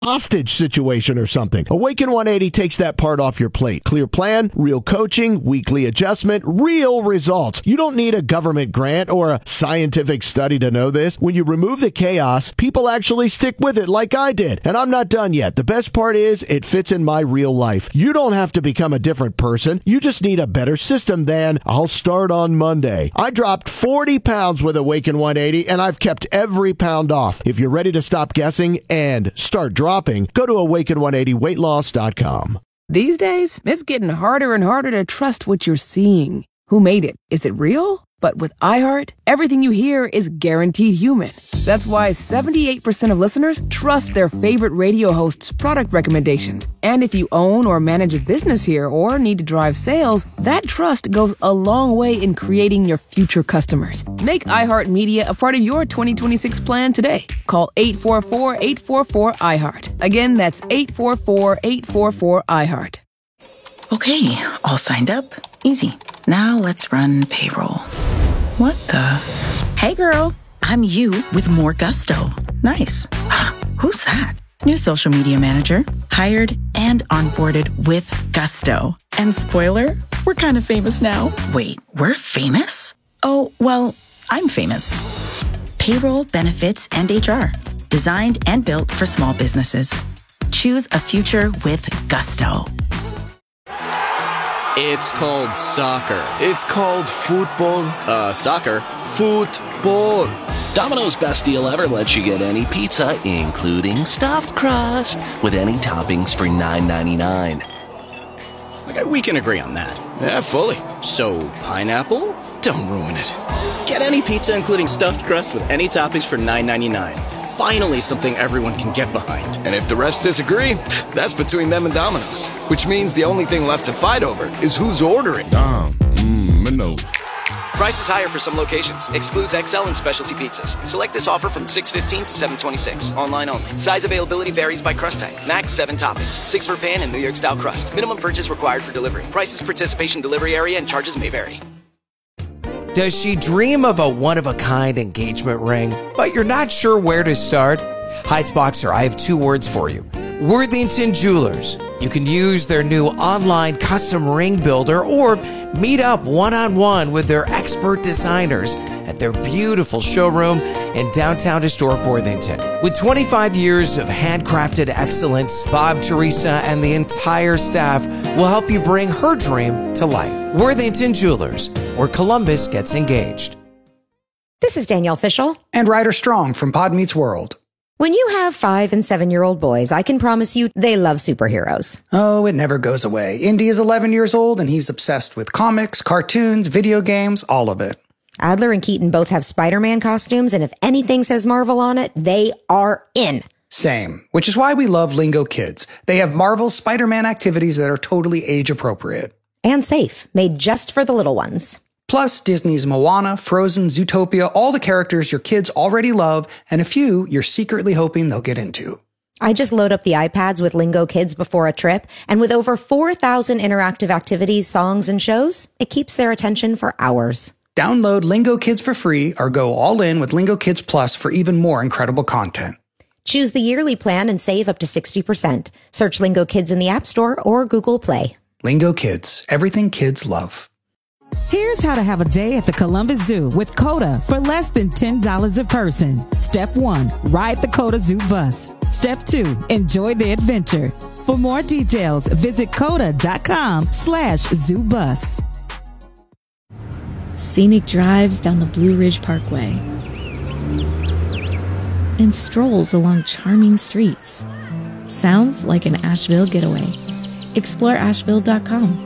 hostage situation or something. Awaken 180 takes that part off your plate. Clear plan, real coaching, weekly adjustment, real results. You don't need a government grant or a scientific study to know this. When you remove the chaos, people actually stick with it like I did. And I'm not done yet. The best part is it fits in my real life. You don't have to become a different person. You just need a better system than I'll start on Monday. I dropped 40 pounds with Awaken 180 and I've kept every pound off. If you're ready to stop guessing and start dropping, go to awaken180weightloss.com. These days, it's getting harder and harder to trust what you're seeing. Who made it? Is it real? But with iHeart, everything you hear is guaranteed human. That's why 78% of listeners trust their favorite radio hosts' product recommendations. And if you own or manage a business here or need to drive sales, that trust goes a long way in creating your future customers. Make iHeartMedia a part of your 2026 plan today. Call 844-844-iHeart. Again, that's 844-844-iHeart. Okay, all signed up. Easy. Now let's run payroll. What the? Hey girl, I'm you with more gusto. Nice. Who's that? New social media manager. Hired and onboarded with gusto. And spoiler, we're kind of famous now. Wait, we're famous? Oh, well, I'm famous. Payroll, benefits, and HR. Designed and built for small businesses. Choose a future with gusto. It's called soccer. It's called football. Soccer. Football. Domino's best deal ever lets you get any pizza, including stuffed crust, with any toppings for $9.99. Okay, we can agree on that. Yeah, fully. So, pineapple? Don't ruin it. Get any pizza, including stuffed crust, with any toppings for $9.99. Finally, something everyone can get behind. And if the rest disagree, that's between them and Domino's. Which means the only thing left to fight over is who's ordering. Domino's. Price is higher for some locations. Excludes XL and specialty pizzas. Select this offer from 6/15 to 7/26. Online only. Size availability varies by crust type. Max 7 toppings. 6 for pan and New York style crust. Minimum purchase required for delivery. Prices, participation, delivery area, and charges may vary. Does she dream of a one-of-a-kind engagement ring, but you're not sure where to start? Heights Boxer, I have 2 words for you. Worthington Jewelers. You can use their new online custom ring builder or meet up one-on-one with their expert designers at their beautiful showroom in downtown historic Worthington. With 25 years of handcrafted excellence, Bob, Teresa, and the entire staff will help you bring her dream to life. Worthington Jewelers, where Columbus gets engaged. This is Danielle Fishel. And Ryder Strong from Pod Meets World. When you have 5- and 7-year-old boys, I can promise you they love superheroes. Oh, it never goes away. Indy is 11 years old and he's obsessed with comics, cartoons, video games, all of it. Adler and Keaton both have Spider-Man costumes, and if anything says Marvel on it, they are in. Same, which is why we love Lingo Kids. They have Marvel's Spider-Man activities that are totally age appropriate. And safe, made just for the little ones. Plus, Disney's Moana, Frozen, Zootopia, all the characters your kids already love, and a few you're secretly hoping they'll get into. I just load up the iPads with Lingo Kids before a trip, and with over 4,000 interactive activities, songs, and shows, it keeps their attention for hours. Download Lingo Kids for free or go all in with Lingo Kids Plus for even more incredible content. Choose the yearly plan and save up to 60%. Search Lingo Kids in the App Store or Google Play. Lingo Kids, everything kids love. Here's how to have a day at the Columbus Zoo with COTA for less than $10 a person. Step 1, ride the COTA Zoo bus. Step 2, enjoy the adventure. For more details, visit COTA.com/zoobus. Scenic drives down the Blue Ridge Parkway and strolls along charming streets. Sounds like an Asheville getaway. Explore Asheville.com.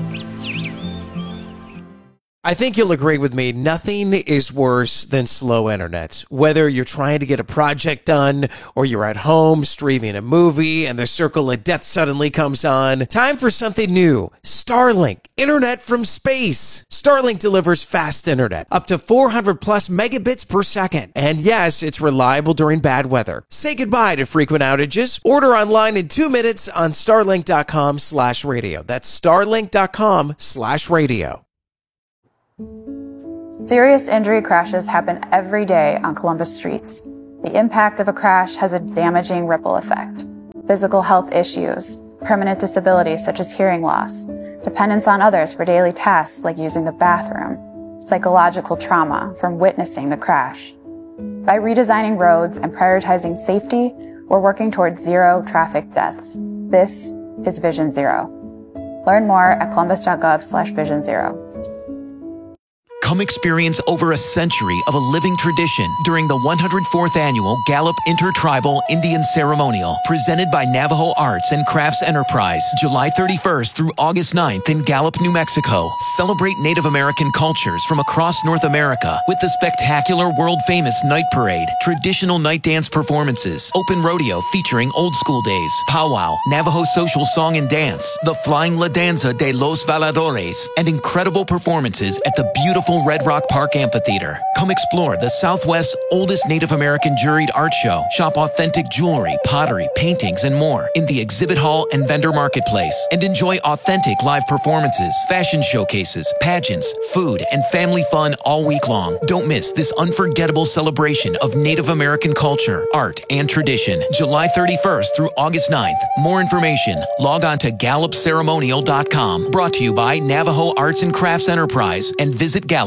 I think you'll agree with me, nothing is worse than slow internet. Whether you're trying to get a project done or you're at home streaming a movie and the circle of death suddenly comes on, time for something new. Starlink, internet from space. Starlink delivers fast internet, up to 400 plus megabits per second. And yes, it's reliable during bad weather. Say goodbye to frequent outages. Order online in 2 minutes on starlink.com/radio. That's starlink.com/radio. Serious injury crashes happen every day on Columbus streets. The impact of a crash has a damaging ripple effect. physical health issues, permanent disabilities such as hearing loss, dependence on others for daily tasks like using the bathroom, psychological trauma from witnessing the crash. By redesigning roads and prioritizing safety, we're working towards zero traffic deaths. This is Vision Zero. Learn more at columbus.gov/Vision Zero. Come experience over a century of a living tradition during the 104th Annual Gallup Intertribal Indian Ceremonial, presented by Navajo Arts and Crafts Enterprise, July 31st through August 9th in Gallup, New Mexico. Celebrate Native American cultures from across North America with the spectacular world-famous Night Parade, traditional night dance performances, open rodeo featuring old school days, powwow, Navajo social song and dance, the Flying La Danza de los Valadores, and incredible performances at the beautiful Red Rock Park Amphitheater. Come explore the Southwest's oldest Native American juried art show. Shop authentic jewelry, pottery, paintings, and more in the exhibit hall and vendor marketplace. And enjoy authentic live performances, fashion showcases, pageants, food, and family fun all week long. Don't miss this unforgettable celebration of Native American culture, art, and tradition. July 31st through August 9th. More information, log on to GallupCeremonial.com. Brought to you by Navajo Arts and Crafts Enterprise and Visit Gallup.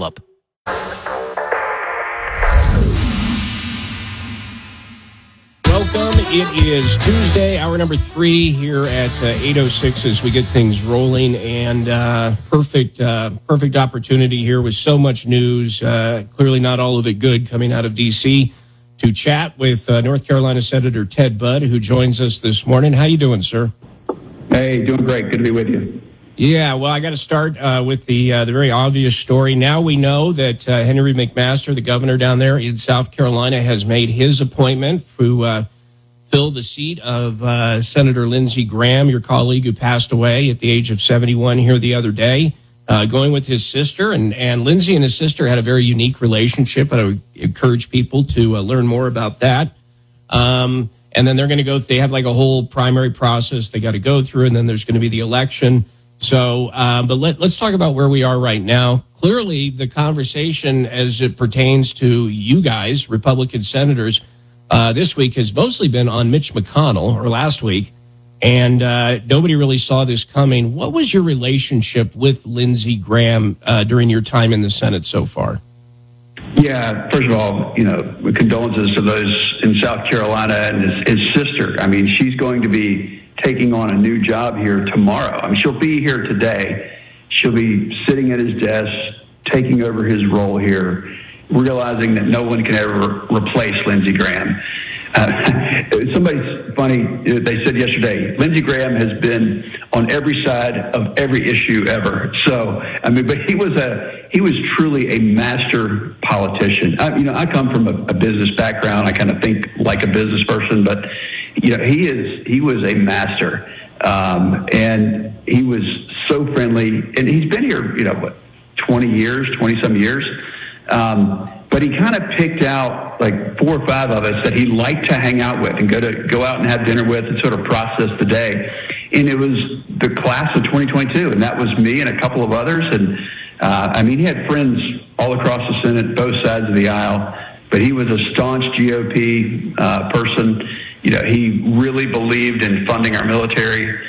Welcome. It is Tuesday, hour number 3 here at 8:06 as we get things rolling, and perfect opportunity here with so much news. Clearly not all of it good coming out of D.C. to chat with North Carolina Senator Ted Budd, who joins us this morning. How you doing, sir? Hey, doing great. Good to be with you. Yeah, well, I got to start with the very obvious story. Now we know that Henry McMaster, the governor down there in South Carolina, has made his appointment to fill the seat of Senator Lindsey Graham, your colleague who passed away at the age of 71 here the other day, going with his sister. And Lindsey and his sister had a very unique relationship, and I would encourage people to learn more about that. And then they're going to go, they have like a whole primary process they got to go through, and then there's going to be the election. So, but let's talk about where we are right now. Clearly, the conversation as it pertains to you guys, Republican senators, this week has mostly been on Mitch McConnell, or last week, and nobody really saw this coming. What was your relationship with Lindsey Graham during your time in the Senate so far? Yeah, first of all, condolences to those in South Carolina and his sister. I mean, she's going to be taking on a new job here tomorrow. I mean, she'll be here today. She'll be sitting at his desk, taking over his role here, realizing that no one can ever replace Lindsey Graham. Somebody's funny, they said yesterday, Lindsey Graham has been on every side of every issue ever. So, I mean, but he was truly a master politician. I come from a business background. I kind of think like a business person, but he was a master, and he was so friendly, and he's been here, 20 some years. But he kind of picked out like 4 or 5 of us that he liked to hang out with and go out and have dinner with and sort of process the day. And it was the class of 2022, and that was me and a couple of others. And he had friends all across the Senate, both sides of the aisle, but he was a staunch GOP person. He really believed in funding our military,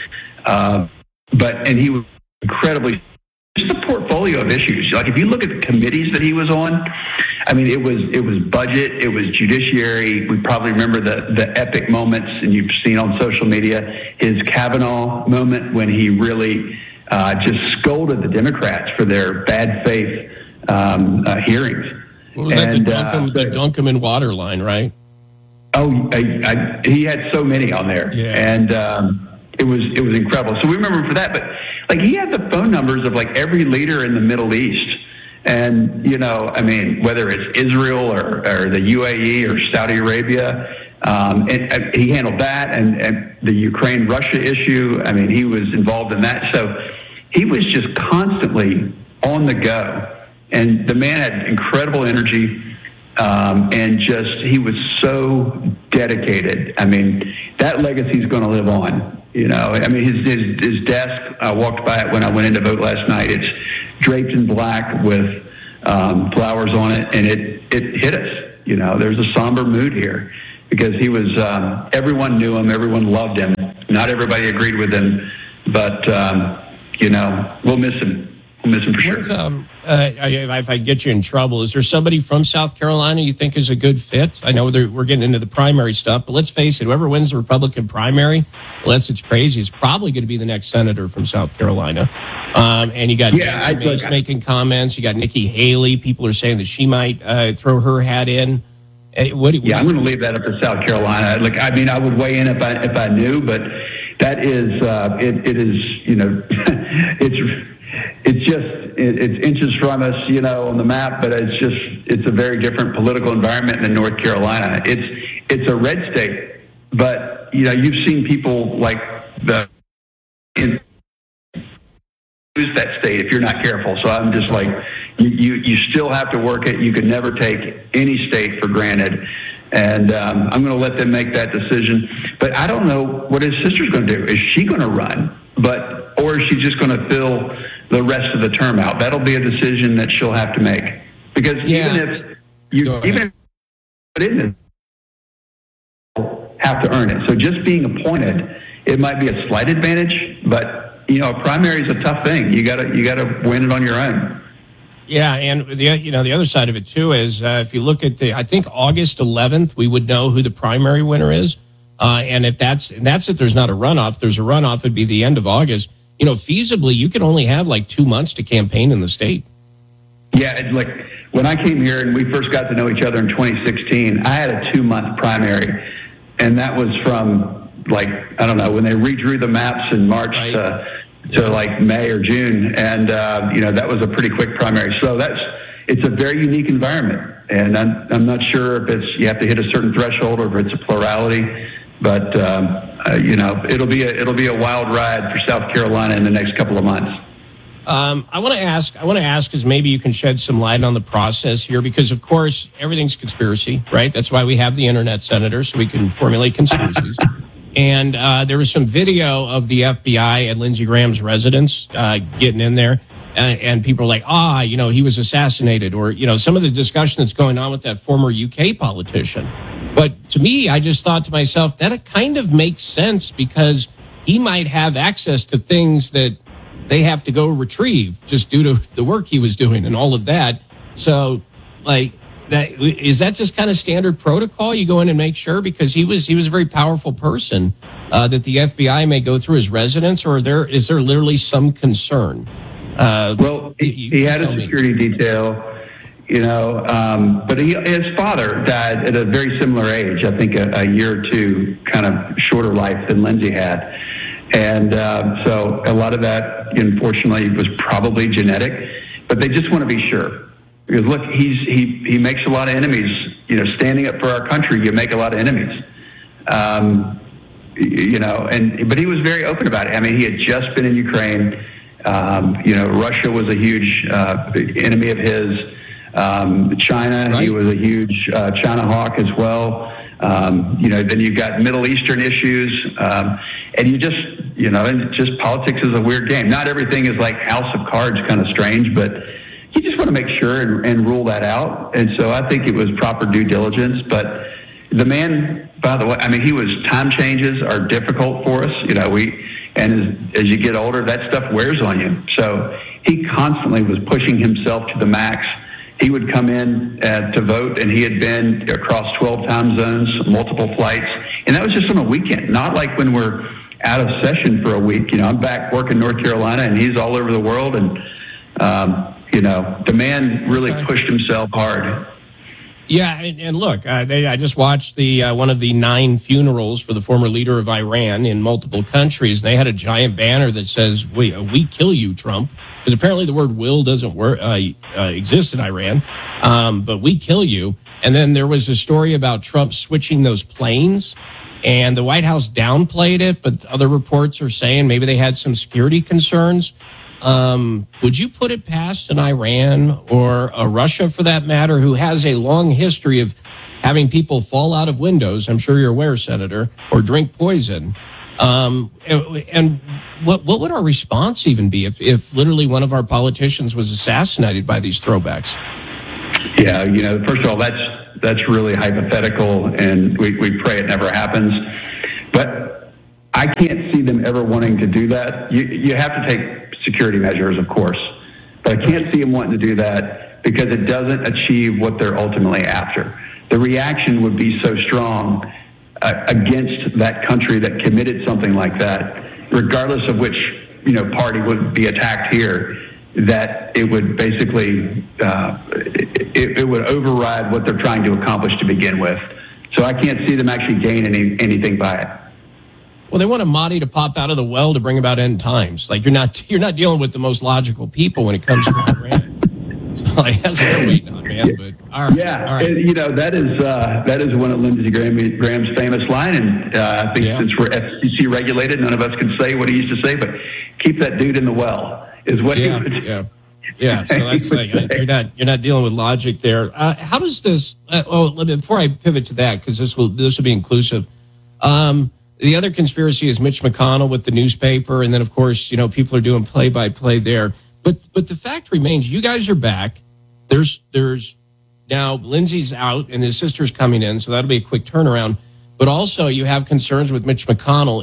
and he was incredibly, just a portfolio of issues. Like if you look at the committees that he was on, I mean, it was budget, it was judiciary. We probably remember the epic moments, and you've seen on social media, his Kavanaugh moment when he really just scolded the Democrats for their bad faith hearings. What was that, the Duncan water line, right? Oh, he had so many on there, and it was incredible. So we remember him for that. But like he had the phone numbers of like every leader in the Middle East, and whether it's Israel or the UAE or Saudi Arabia, and he handled that, and the Ukraine-Russia issue. I mean, he was involved in that. So he was just constantly on the go, and the man had incredible energy. And he was so dedicated. I mean, that legacy is going to live on. His desk, I walked by it when I went in to vote last night. It's draped in black with flowers on it, and it hit us. There's a somber mood here. because he was, everyone knew him, everyone loved him. Not everybody agreed with him, but, we'll miss him. We'll miss him for sure. If I get you in trouble, is there somebody from South Carolina you think is a good fit? I know we're getting into the primary stuff, but let's face it, whoever wins the Republican primary, unless it's crazy, is probably going to be the next senator from South Carolina. And you got Nancy Mace making comments. You got Nikki Haley. People are saying that she might throw her hat in. I'm going to leave that up to South Carolina. I would weigh in if I knew, but that is it is it's inches from us, on the map, but it's a very different political environment than North Carolina. It's a red state, but you've seen people like lose that state if you're not careful. So I'm just like, you still have to work it. You can never take any state for granted. And I'm going to let them make that decision. But I don't know what his sister's going to do. Is she going to run? Or is she just going to fill the rest of the term out? That'll be a decision that she'll have to make. Because even if you have to earn it. So just being appointed, it might be a slight advantage, but a primary is a tough thing. You got to win it on your own. Yeah, and the other side of it too is if you look at I think August 11th, we would know who the primary winner is, and if that's if there's not a runoff. If there's a runoff, it'd be the end of August. Feasibly, you could only have like 2 months to campaign in the state. Yeah, like when I came here and we first got to know each other in 2016, I had a 2-month primary, and that was from when they redrew the maps in March to like May or June, and that was a pretty quick primary. So it's a very unique environment, and I'm not sure if you have to hit a certain threshold or if it's a plurality, but it'll be a wild ride for South Carolina in the next couple of months. I want to ask because maybe you can shed some light on the process here, because of course everything's conspiracy, right? That's why we have the internet, Senator, so we can formulate conspiracies. And there was some video of the FBI at Lindsey Graham's residence getting in there, and people are like, he was assassinated, or some of the discussion that's going on with that former UK politician. But to me, I just thought to myself, that kind of makes sense, because he might have access to things that they have to go retrieve just due to the work he was doing and all of that. So, is that just kind of standard protocol? You go in and make sure, because he was a very powerful person, that the FBI may go through his residence, or is there literally some concern? He had a security detail, but his father died at a very similar age. I think a year or two, kind of shorter life than Lindsey had. And so a lot of that, unfortunately, was probably genetic, but they just want to be sure. Because look, he makes a lot of enemies. Standing up for our country, you make a lot of enemies. But he was very open about it. I mean, he had just been in Ukraine. Russia was a huge enemy of his. China, right. He was a huge China hawk as well. Then you've got Middle Eastern issues, and and politics is a weird game. Not everything is like House of Cards, kind of strange, but you just want to make sure and rule that out. And so I think it was proper due diligence. But the man, by the way, time changes are difficult for us. As you get older, that stuff wears on you. So he constantly was pushing himself to the max. He would come in to vote, and he had been across 12 time zones, multiple flights. And that was just on a weekend, not like when we're out of session for a week. I'm back working in North Carolina, and he's all over the world. And, the man really pushed himself hard. Yeah, and look, I just watched the one of the 9 funerals for the former leader of Iran in multiple countries. They had a giant banner that says, we kill you, Trump. Because apparently the word will doesn't exist in Iran, but we kill you. And then there was a story about Trump switching those planes, and the White House downplayed it, but other reports are saying maybe they had some security concerns. Would you put it past an Iran or a Russia, for that matter, who has a long history of having people fall out of windows? I'm sure you're aware, Senator, or drink poison. And what would our response even be if literally one of our politicians was assassinated by these throwbacks? Yeah, first of all, that's really hypothetical, and we pray it never happens. But I can't see them ever wanting to do that. You have to take security measures, of course, but I can't see them wanting to do that because it doesn't achieve what they're ultimately after. The reaction would be so strong against that country that committed something like that, regardless of which party would be attacked here, that it would basically it would override what they're trying to accomplish to begin with. So I can't see them actually gain anything by it. Well, they want a Mahdi to pop out of the well to bring about end times. Like you're not dealing with the most logical people when it comes to Iran. So that's what we're waiting on, man. But all right, yeah, all right. And, that is one of Lindsey Graham's famous line, and I think since we're FCC regulated, none of us can say what he used to say, but keep that dude in the well is what he would. Yeah. So that's like you're not dealing with logic there. How does this? Before I pivot to that, because this will be inclusive. The other conspiracy is Mitch McConnell with the newspaper, and then of course people are doing play-by-play there. But the fact remains, you guys are back. There's now Lindsey's out and his sister's coming in, so that'll be a quick turnaround. But also you have concerns with Mitch McConnell.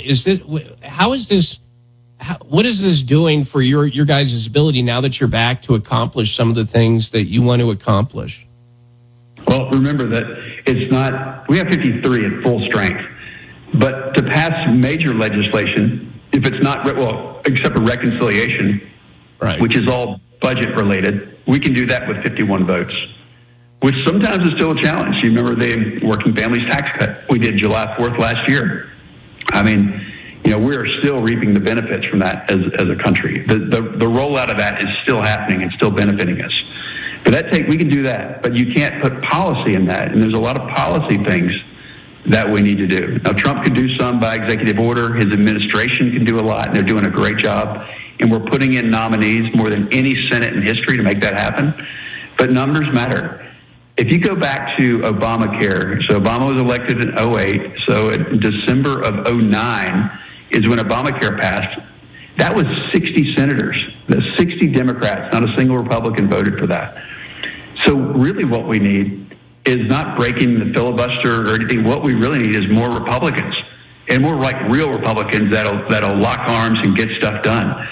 What is this doing for your guys' ability now that you're back to accomplish some of the things that you want to accomplish? Well, remember that we have 53 at full strength, but to pass major legislation, if it's not, except for reconciliation, right, which is all budget related, we can do that with 51 votes, which sometimes is still a challenge. You remember the working families tax cut we did July 4th last year. I mean, we are still reaping the benefits from that as a country. The rollout of that is still happening and still benefiting us. But we can do that, but you can't put policy in that. And there's a lot of policy things that we need to do. Now, Trump can do some by executive order. His administration can do a lot, and they're doing a great job. And we're putting in nominees more than any Senate in history to make that happen. But numbers matter. If you go back to Obamacare, so Obama was elected in 2008, so in December of 2009 is when Obamacare passed. That was 60 senators. The 60 Democrats, not a single Republican voted for that. So really what we need is not breaking the filibuster or anything. What we really need is more Republicans, and more like real Republicans that'll lock arms and get stuff done.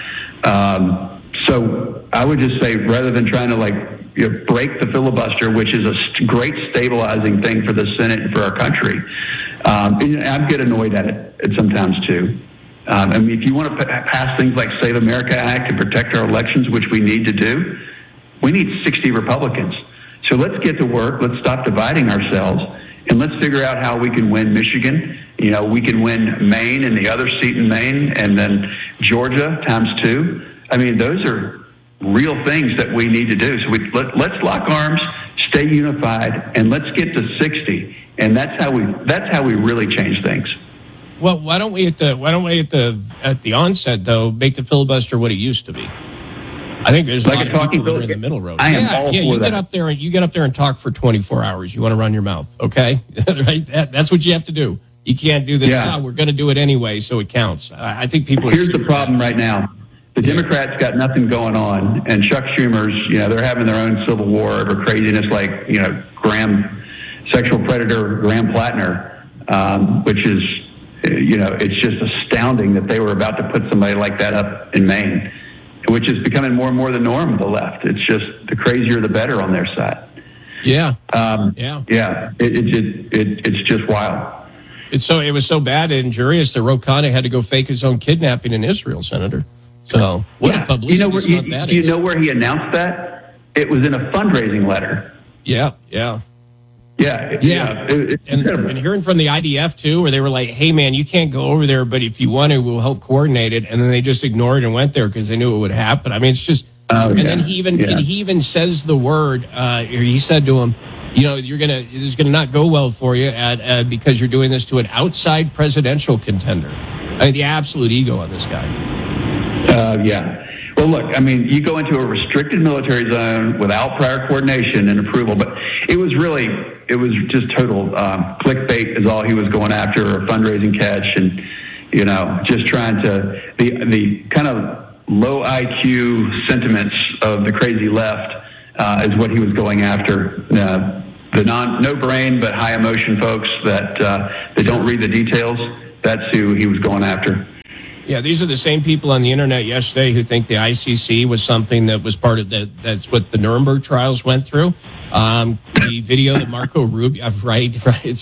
So I would just say, rather than trying to break the filibuster, which is a great stabilizing thing for the Senate and for our country, I get annoyed at it sometimes too. I mean, if you want to pass things like Save America Act to protect our elections, which we need to do, we need 60 Republicans. So let's get to work. Let's stop dividing ourselves, and let's figure out how we can win Michigan. We can win Maine and the other seat in Maine, and then Georgia ×2. I mean, those are real things that we need to do. So let's lock arms, stay unified, and let's get to 60. And that's how we really change things. Well, why don't we at the onset though make the filibuster what it used to be? I think there's a lot of people that are in the middle road. I am all for that. You get up there and talk for 24 hours. You want to run your mouth, okay? Right? That's what you have to do. You can't do this. Yeah. We're going to do it anyway, so it counts. I think people. Here's the problem right now. The Democrats got nothing going on, and Chuck Schumer's, they're having their own civil war over craziness like, sexual predator Graham Plattner, which is, it's just astounding that they were about to put somebody like that up in Maine, which is becoming more and more the norm of the left. It's just the crazier the better on their side. Yeah. It's just wild. It was so bad and injurious that Ro Khanna had to go fake his own kidnapping in Israel, Senator. So what a publicity stunt that is. You know where he announced that? It was in a fundraising letter. Yeah. And hearing from the IDF too, where they were like, "Hey man, you can't go over there, but if you want to, we'll help coordinate it." And then they just ignored and went there because they knew it would happen. I mean, it's just. Then he even says the word. He said to him, this is gonna not go well for you because you're doing this to an outside presidential contender. I mean, the absolute ego on this guy. Well, look, I mean, you go into a restricted military zone without prior coordination and approval, but it was just total clickbait is all he was going after, a fundraising catch, and, just trying to, the kind of low IQ sentiments of the crazy left is what he was going after. no brain but high emotion folks that they don't read the details. That's who he was going after. Yeah, these are the same people on the internet yesterday who think the ICC was something that was part of that's what the Nuremberg trials went through. The video that Marco Rubio, right.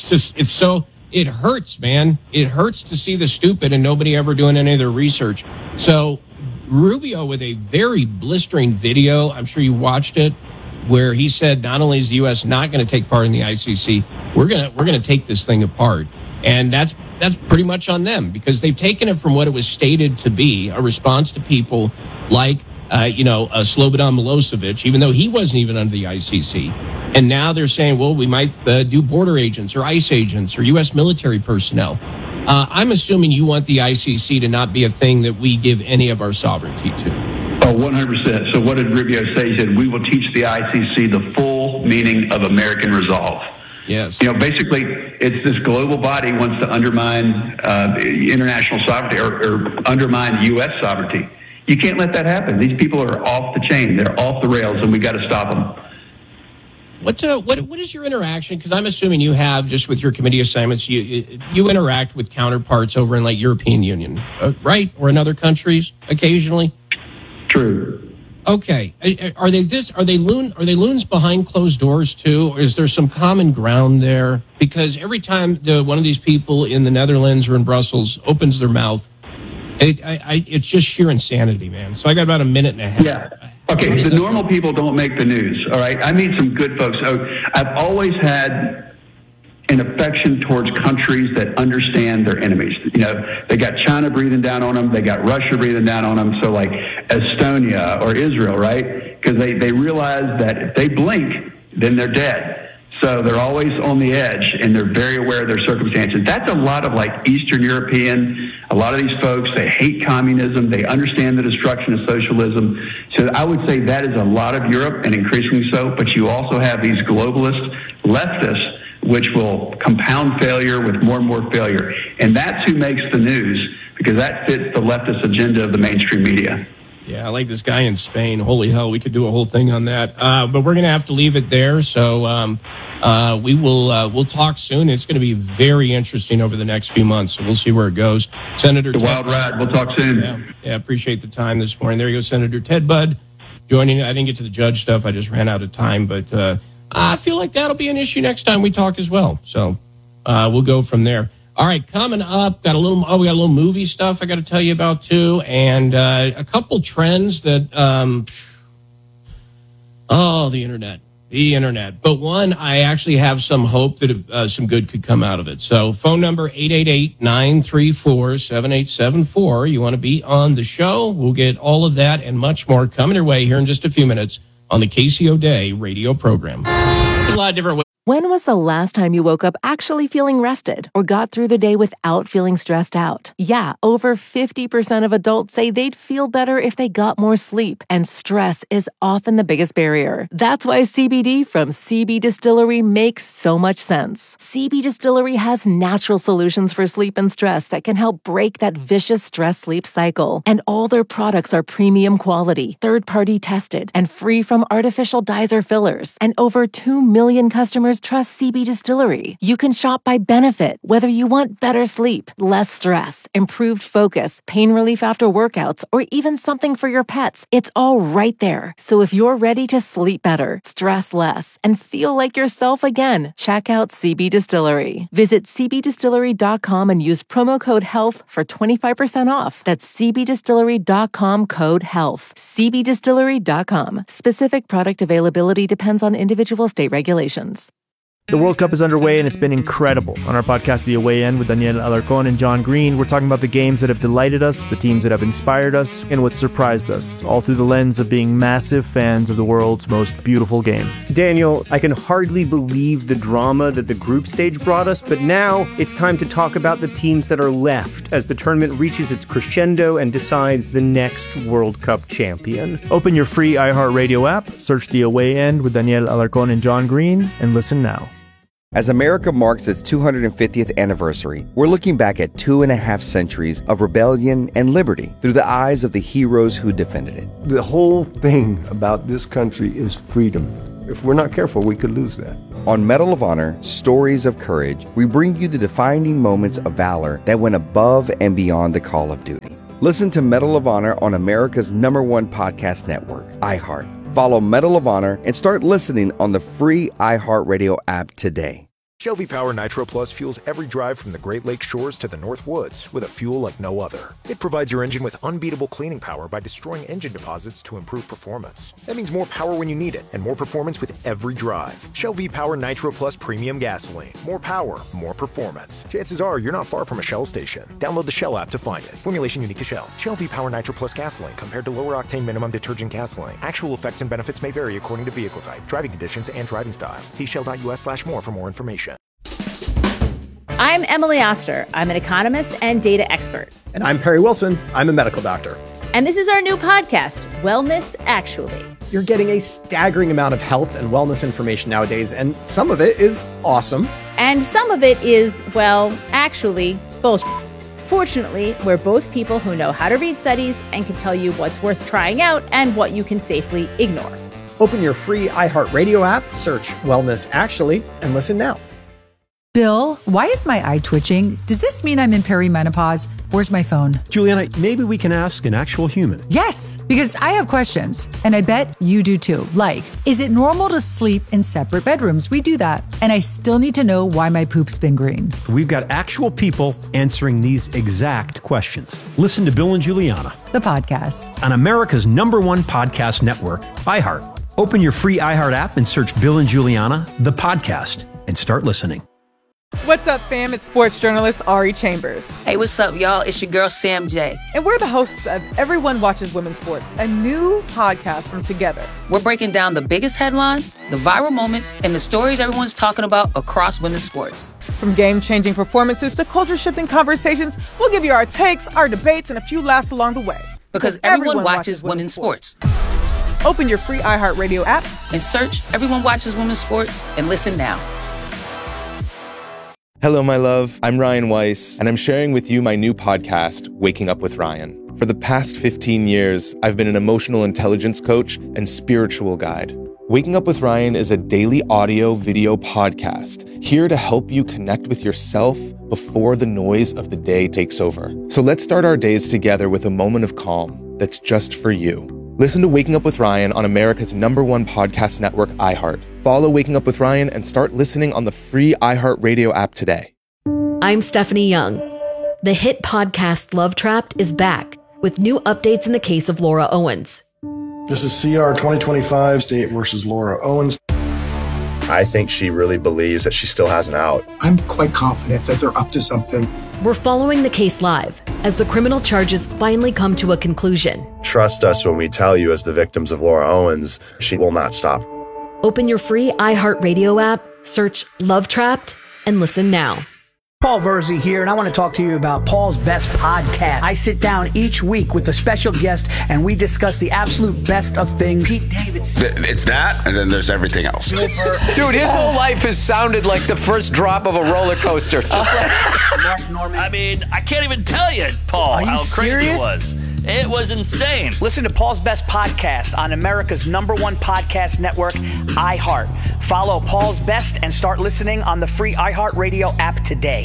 It hurts, man. It hurts to see the stupid and nobody ever doing any of their research. So Rubio with a very blistering video, I'm sure you watched it, where he said not only is the U.S. not going to take part in the ICC, we're going to take this thing apart. And that's pretty much on them because they've taken it from what it was stated to be, a response to people like, Slobodan Milosevic, even though he wasn't even under the ICC. And now they're saying, well, we might do border agents or ICE agents or U.S. military personnel. I'm assuming you want the ICC to not be a thing that we give any of our sovereignty to. Oh, 100%. So what did Rubio say? He said, we will teach the ICC the full meaning of American resolve. Yes. Basically, it's this global body wants to undermine international sovereignty or undermine U.S. sovereignty. You can't let that happen. These people are off the chain. They're off the rails, and we got to stop them. What is your interaction? Because I'm assuming you have, just with your committee assignments, you interact with counterparts over in like European Union, right? Or in other countries occasionally? True. Okay. Are they loons behind closed doors too? Or is there some common ground there? Because every time one of these people in the Netherlands or in Brussels opens their mouth, it's just sheer insanity, man. So I got about a minute and a half. Yeah. Okay, the normal people don't make the news, all right? I meet some good folks. I've always had an affection towards countries that understand their enemies. They got China breathing down on them. They got Russia breathing down on them. So like Estonia or Israel, right? Because they realize that if they blink, then they're dead. So they're always on the edge, and they're very aware of their circumstances. That's a lot of like Eastern European. A lot of these folks, they hate communism. They understand the destruction of socialism. So I would say that is a lot of Europe, and increasingly so. But you also have these globalist leftists, which will compound failure with more and more failure. And that's who makes the news, because that fits the leftist agenda of the mainstream media. Yeah, I like this guy in Spain. Holy hell, we could do a whole thing on that. But we're going to have to leave it there. So we'll talk soon. It's going to be very interesting over the next few months. So we'll see where it goes. Senator Ted, wild ride. We'll talk soon. Yeah, appreciate the time this morning. There you go, Senator Ted Budd joining. I didn't get to the judge stuff. I just ran out of time. But I feel like that'll be an issue next time we talk as well. So we'll go from there. All right, coming up, we got a little movie stuff I got to tell you about too, and a couple trends that the internet. But one, I actually have some hope that some good could come out of it. So phone number 888-934-7874. You want to be on the show? We'll get all of that and much more coming your way here in just a few minutes on the Casey O'Day radio program. A lot of different ways. When was the last time you woke up actually feeling rested or got through the day without feeling stressed out? Yeah, over 50% of adults say they'd feel better if they got more sleep, and stress is often the biggest barrier. That's why CBD from CB Distillery makes so much sense. CB Distillery has natural solutions for sleep and stress that can help break that vicious stress-sleep cycle. And all their products are premium quality, third-party tested, and free from artificial dyes or fillers. And over 2 million customers trust CB Distillery. You can shop by benefit, whether you want better sleep, less stress, improved focus, pain relief after workouts, or even something for your pets. It's all right there. So if you're ready to sleep better, stress less, and feel like yourself again, check out CB Distillery. Visit cbdistillery.com and use promo code HEALTH for 25% off. That's cbdistillery.com, code HEALTH. cbdistillery.com. Specific product availability depends on individual state regulations. The World Cup is underway, and it's been incredible. On our podcast, The Away End, with Daniel Alarcón and John Green, we're talking about the games that have delighted us, the teams that have inspired us, and what surprised us, all through the lens of being massive fans of the world's most beautiful game. Daniel, I can hardly believe the drama that the group stage brought us, but now it's time to talk about the teams that are left as the tournament reaches its crescendo and decides the next World Cup champion. Open your free iHeartRadio app, search The Away End with Daniel Alarcón and John Green, and listen now. As America marks its 250th anniversary, we're looking back at 2.5 centuries of rebellion and liberty through the eyes of the heroes who defended it. The whole thing about this country is freedom. If we're not careful, we could lose that. On Medal of Honor, Stories of Courage, we bring you the defining moments of valor that went above and beyond the call of duty. Listen to Medal of Honor on America's #1 podcast network, iHeart. Follow Medal of Honor and start listening on the free iHeartRadio app today. Shell V-Power Nitro Plus fuels every drive from the Great Lakes shores to the North Woods with a fuel like no other. It provides your engine with unbeatable cleaning power by destroying engine deposits to improve performance. That means more power when you need it and more performance with every drive. Shell V-Power Nitro Plus Premium Gasoline. More power, more performance. Chances are you're not far from a Shell station. Download the Shell app to find it. Formulation unique to Shell. Shell V-Power Nitro Plus Gasoline compared to lower octane minimum detergent gasoline. Actual effects and benefits may vary according to vehicle type, driving conditions, and driving style. See shell.us/more for more information. I'm Emily Oster. I'm an economist and data expert. And I'm Perry Wilson. I'm a medical doctor. And this is our new podcast, Wellness Actually. You're getting a staggering amount of health and wellness information nowadays, and some of it is awesome. And some of it is, well, actually, bullshit. Fortunately, we're both people who know how to read studies and can tell you what's worth trying out and what you can safely ignore. Open your free iHeartRadio app, search Wellness Actually, and listen now. Bill, why is my eye twitching? Does this mean I'm in perimenopause? Where's my phone? Juliana, maybe we can ask an actual human. Yes, because I have questions, and I bet you do too. Like, is it normal to sleep in separate bedrooms? We do that. And I still need to know why my poop's been green. We've got actual people answering these exact questions. Listen to Bill and Juliana, the podcast, on America's #1 podcast network, iHeart. Open your free iHeart app and search Bill and Juliana, the podcast, and start listening. What's up, fam? It's sports journalist Ari Chambers. Hey, what's up, y'all? It's your girl, Sam J. And we're the hosts of Everyone Watches Women's Sports, a new podcast from Together. We're breaking down the biggest headlines, the viral moments, and the stories everyone's talking about across women's sports. From game-changing performances to culture-shifting conversations, we'll give you our takes, our debates, and a few laughs along the way. Because everyone watches women's sports. Open your free iHeartRadio app and search Everyone Watches Women's Sports and listen now. Hello, my love. I'm Ryan Weiss, and I'm sharing with you my new podcast, Waking Up with Ryan. For the past 15 years, I've been an emotional intelligence coach and spiritual guide. Waking Up with Ryan is a daily audio video podcast here to help you connect with yourself before the noise of the day takes over. So let's start our days together with a moment of calm that's just for you. Listen to Waking Up with Ryan on America's #1 podcast network, iHeart. Follow Waking Up with Ryan and start listening on the free iHeartRadio app today. I'm Stephanie Young. The hit podcast Love Trapped is back with new updates in the case of Laura Owens. This is CR 2025, State versus Laura Owens. I think she really believes that she still has an out. I'm quite confident that they're up to something. We're following the case live as the criminal charges finally come to a conclusion. Trust us when we tell you, as the victims of Laura Owens, she will not stop. Open your free iHeartRadio app, search Love Trapped, and listen now. Paul Verzi here, and I want to talk to you about Paul's Best Podcast. I sit down each week with a special guest, and we discuss the absolute best of things. Pete Davidson. It's that, and then there's everything else. Dude, his whole life has sounded like the first drop of a roller coaster. Just Mark Norman. I mean, I can't even tell you, Paul, how crazy it was. It was insane. Listen to Paul's Best Podcast on America's #1 podcast network, iHeart. Follow Paul's Best and start listening on the free iHeartRadio app today.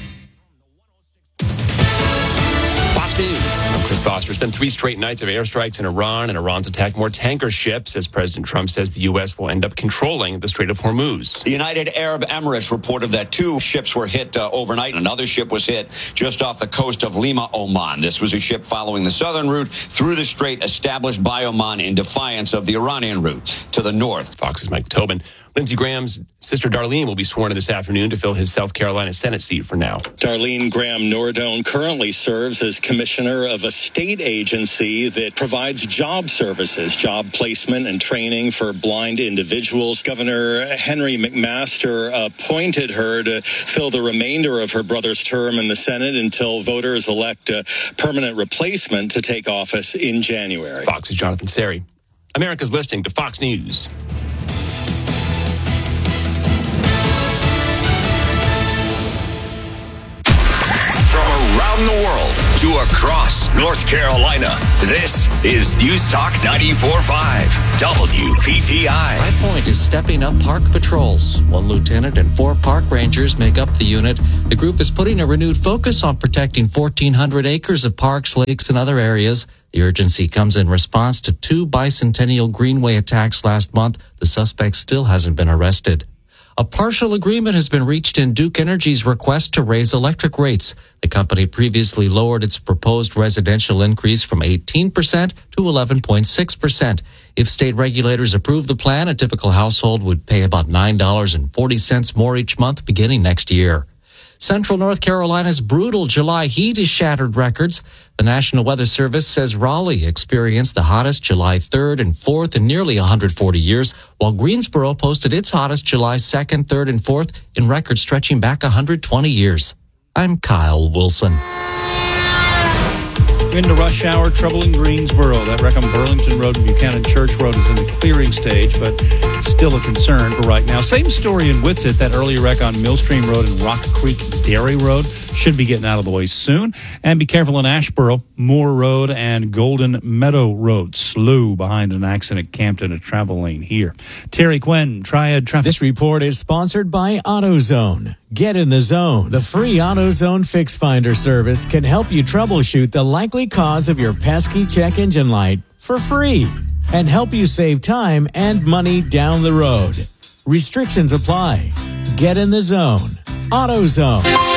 Fox News. I'm Chris Foster. It's been 3 straight nights of airstrikes in Iran, and Iran's attacked more tanker ships as President Trump says the U.S. will end up controlling the Strait of Hormuz. The United Arab Emirates reported that 2 ships were hit overnight. Another ship was hit just off the coast of Lima, Oman. This was a ship following the southern route through the strait established by Oman in defiance of the Iranian route to the north. Fox's Mike Tobin. Lindsey Graham's sister Darlene will be sworn in this afternoon to fill his South Carolina Senate seat for now. Darlene Graham Nordone currently serves as commissioner of a state agency that provides job services, job placement and training for blind individuals. Governor Henry McMaster appointed her to fill the remainder of her brother's term in the Senate until voters elect a permanent replacement to take office in January. Fox's Jonathan Seri. America's listening to Fox News. Around the world, to across North Carolina. This is News Talk 94.5 WPTI. High Point is stepping up park patrols. 1 lieutenant and 4 park rangers make up the unit. The group is putting a renewed focus on protecting 1,400 acres of parks, lakes, and other areas. The urgency comes in response to 2 Bicentennial Greenway attacks last month. The suspect still hasn't been arrested. A partial agreement has been reached in Duke Energy's request to raise electric rates. The company previously lowered its proposed residential increase from 18% to 11.6%. If state regulators approve the plan, a typical household would pay about $9.40 more each month beginning next year. Central North Carolina's brutal July heat has shattered records. The National Weather Service says Raleigh experienced the hottest July 3rd and 4th in nearly 140 years, while Greensboro posted its hottest July 2nd, 3rd, and 4th in records stretching back 120 years. I'm Kyle Wilson. Into rush hour, trouble in Greensboro. That wreck on Burlington Road and Buchanan Church Road is in the clearing stage, but it's still a concern for right now. Same story in Whitsett. That earlier wreck on Millstream Road and Rock Creek Dairy Road should be getting out of the way soon. And be careful in Asheboro, Moore Road and Golden Meadow Road. Slow behind an accident camped in a travel lane here. Terry Quinn, Triad Traffic. This report is sponsored by AutoZone. Get in the zone. The free AutoZone Fix Finder service can help you troubleshoot the likely cause of your pesky check engine light for free and help you save time and money down the road. Restrictions apply. Get in the zone. AutoZone.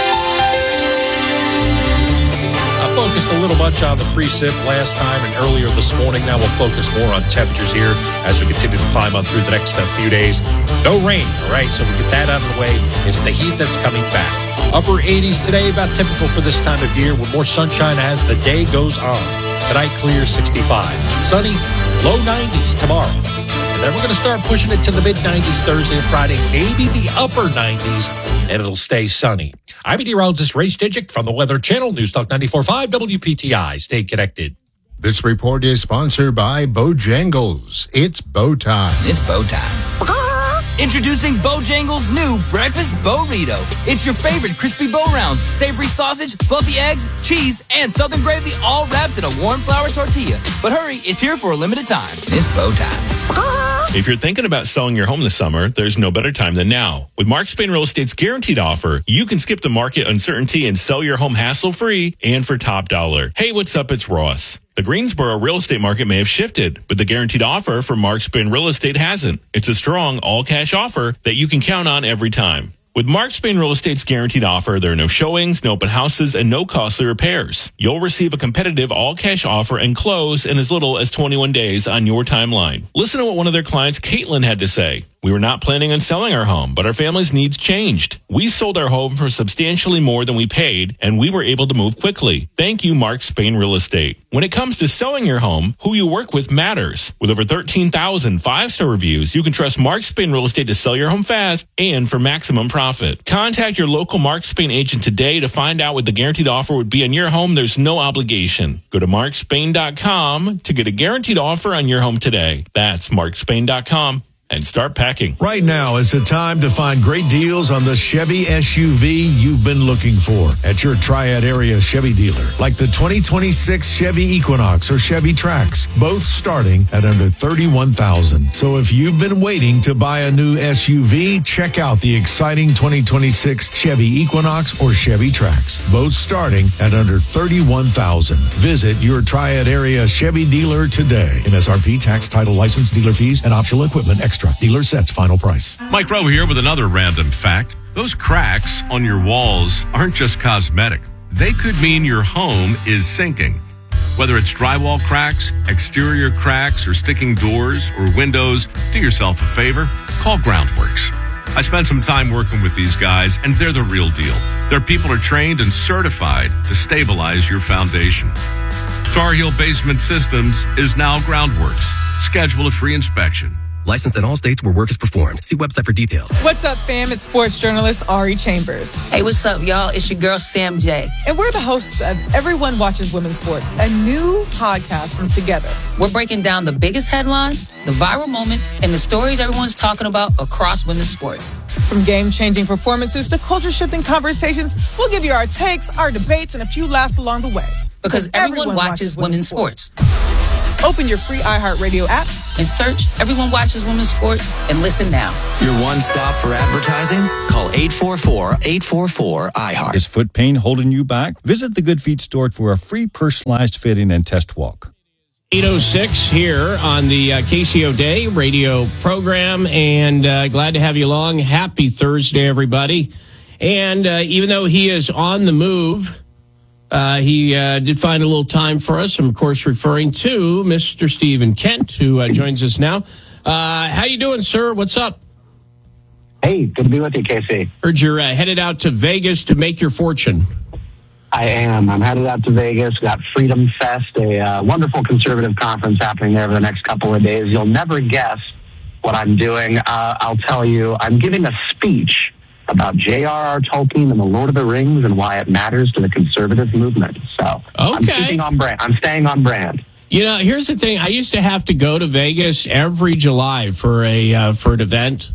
Focused a little much on the precip last time and earlier this morning. Now we'll focus more on temperatures here as we continue to climb on through the next few days. No rain, all right? So we get that out of the way. It's the heat that's coming back. Upper 80s today, about typical for this time of year, with more sunshine as the day goes on. Tonight, clear 65. Sunny, low 90s tomorrow. And then we're going to start pushing it to the mid-90s Thursday and Friday, maybe the upper 90s, and it'll stay sunny. I'm meteorologist Ray Stidgick from the Weather Channel, News Talk 94.5 WPTI. Stay connected. This report is sponsored by Bojangles. It's bow time. It's bow time. Introducing Bojangles' new Breakfast Burrito. It's your favorite crispy bow rounds, savory sausage, fluffy eggs, cheese, and southern gravy all wrapped in a warm flour tortilla. But hurry, it's here for a limited time. It's bow time. If you're thinking about selling your home this summer, there's no better time than now. With Mark Spain Real Estate's guaranteed offer, you can skip the market uncertainty and sell your home hassle-free and for top dollar. Hey, what's up? It's Ross. The Greensboro real estate market may have shifted, but the guaranteed offer from Mark Spain Real Estate hasn't. It's a strong, all-cash offer that you can count on every time. With Mark Spain Real Estate's guaranteed offer, there are no showings, no open houses, and no costly repairs. You'll receive a competitive all-cash offer and close in as little as 21 days on your timeline. Listen to what one of their clients, Caitlin, had to say. We were not planning on selling our home, but our family's needs changed. We sold our home for substantially more than we paid, and we were able to move quickly. Thank you, Mark Spain Real Estate. When it comes to selling your home, who you work with matters. With over 13,000 five-star reviews, you can trust Mark Spain Real Estate to sell your home fast and for maximum profit. Contact your local Mark Spain agent today to find out what the guaranteed offer would be on your home. There's no obligation. Go to markspain.com to get a guaranteed offer on your home today. That's markspain.com. And start packing. Right now is the time to find great deals on the Chevy SUV you've been looking for at your Triad area Chevy dealer, like the 2026 Chevy Equinox or Chevy Trax, both starting at under $31,000. So if you've been waiting to buy a new SUV, check out the exciting 2026 Chevy Equinox or Chevy Trax, both starting at under $31,000. Visit your Triad area Chevy dealer today. MSRP, tax, title, license, dealer fees, and optional equipment extra. Dealer sets final price. Mike Rowe here with another random fact. Those cracks on your walls aren't just cosmetic. They could mean your home is sinking. Whether it's drywall cracks, exterior cracks, or sticking doors or windows, do yourself a favor. Call Groundworks. I spent some time working with these guys, and they're the real deal. Their people are trained and certified to stabilize your foundation. Tar Heel Basement Systems is now Groundworks. Schedule a free inspection. Licensed in all states where work is performed. See website for details. What's up, fam? It's sports journalist Ari Chambers. Hey, what's up, y'all? It's your girl, Sam J. And we're the hosts of Everyone Watches Women's Sports, a new podcast from Together. We're breaking down the biggest headlines, the viral moments, and the stories everyone's talking about across women's sports. From game-changing performances to culture-shifting conversations, we'll give you our takes, our debates, and a few laughs along the way. Because everyone watches women's sports. Open your free iHeartRadio app and search Everyone Watches Women's Sports and listen now. Your one stop for advertising? Call 844-844-iHeart. Is foot pain holding you back? Visit the Good Feet store for a free personalized fitting and test walk. 8:06 here on the KCO Day radio program, and glad to have you along. Happy Thursday, everybody. And even though he is on the move, he did find a little time for us. I'm, of course, referring to Mr. Stephen Kent, who joins us now. How you doing, sir? What's up? Hey, good to be with you, Casey. Heard you're headed out to Vegas to make your fortune. I am. I'm headed out to Vegas. Got Freedom Fest, a wonderful conservative conference happening there over the next couple of days. You'll never guess what I'm doing. I'll tell you, I'm giving a speech about J.R.R. Tolkien and the Lord of the Rings and why it matters to the conservative movement. So I'm keeping on brand. I'm staying on brand. You know, here's the thing. I used to have to go to Vegas every July for an event.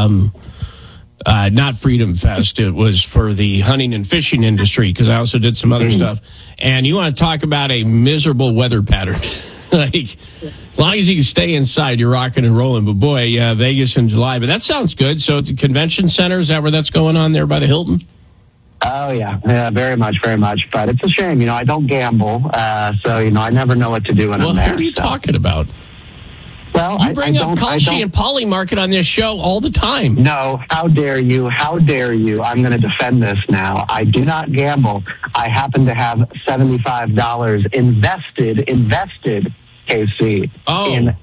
Not Freedom Fest. It was for the hunting and fishing industry because I also did some other stuff. And you want to talk about a miserable weather pattern. Like, as long as you can stay inside, you're rocking and rolling. But boy, Vegas in July. But that sounds good. So at the convention center, is that where that's going on there by the Hilton? Oh, yeah. Yeah, very much, very much. But it's a shame. You know, I don't gamble. So, you know, I never know what to do when I'm there. What are you talking about? Well, you bring up Kalshi and Poly Market on this show all the time. No, how dare you? How dare you? I'm going to defend this now. I do not gamble. I happen to have $75 invested, KC, in